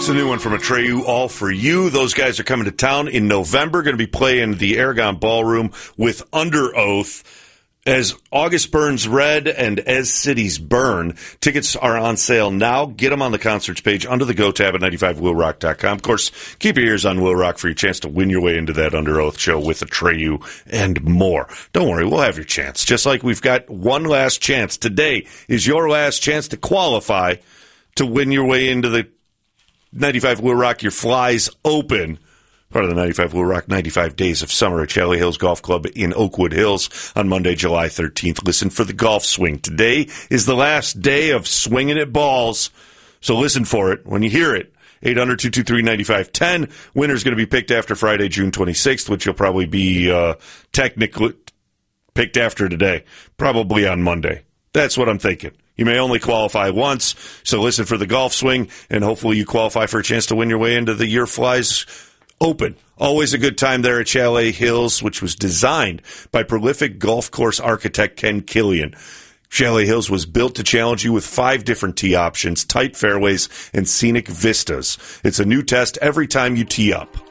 a new one from Atreyu, All For You. Those guys are coming to town in November, going to be playing the Aragon Ballroom with Under Oath. As August Burns Red and As Cities Burn. Tickets are on sale now. Get them on the concerts page under the Go tab at 95willrock.com. Of course, keep your ears on Will Rock for your chance to win your way into that Under Oath show with Atreyu and more. Don't worry, we'll have your chance. Just like we've got one last chance. Today is your last chance to qualify to win your way into the 95 Will Rock Your Flies Open. Part of the 95 Will Rock 95 Days of Summer at Chalet Hills Golf Club in Oakwood Hills on Monday, July 13th. Listen for the golf swing. Today is the last day of swinging at balls, so listen for it. When you hear it, 800-223-9510. Winner's going to be picked after Friday, June 26th, which will probably be technically picked after today, probably on Monday. That's what I'm thinking. You may only qualify once, so listen for the golf swing, and hopefully you qualify for a chance to win your way into the Your Flies Open. Always a good time there at Chalet Hills, which was designed by prolific golf course architect Ken Killian. Chalet Hills was built to challenge you with 5 different tee options, tight fairways, and scenic vistas. It's a new test every time you tee up.